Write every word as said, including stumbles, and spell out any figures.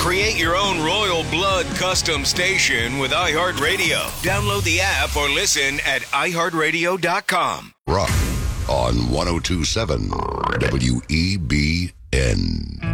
Create your own Royal Blood custom station with iHeartRadio. Download the app or listen at i heart radio dot com. Rock on one oh two point seven W E B N.